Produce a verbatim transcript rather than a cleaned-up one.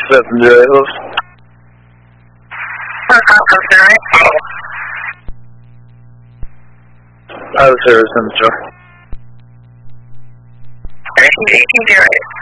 Passenger Hills. Out of service, Central. eighteen zero eight.